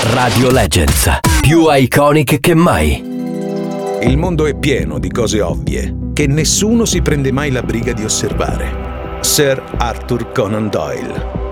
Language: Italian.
Radio Legends, più iconic che mai. Il mondo è pieno di cose ovvie che nessuno si prende mai la briga di osservare. Sir Arthur Conan Doyle.